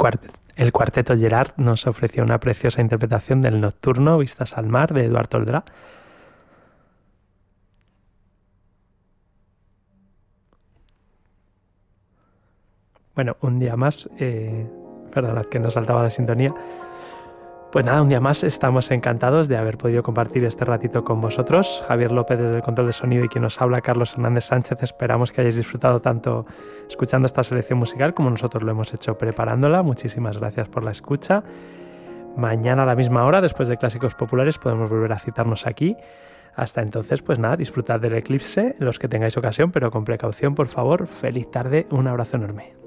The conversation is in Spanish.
el cuarteto Gerard nos ofreció una preciosa interpretación del Nocturno Vistas al Mar de Eduard Toldrá. Bueno, un día más, perdonad que nos saltaba la sintonía. Pues nada, un día más estamos encantados de haber podido compartir este ratito con vosotros. Javier López desde el control de sonido y quien nos habla, Carlos Hernández Sánchez. Esperamos que hayáis disfrutado tanto escuchando esta selección musical como nosotros lo hemos hecho preparándola. Muchísimas gracias por la escucha. Mañana a la misma hora, después de Clásicos Populares, podemos volver a citarnos aquí. Hasta entonces, pues nada, disfrutad del eclipse, los que tengáis ocasión, pero con precaución, por favor. Feliz tarde, un abrazo enorme.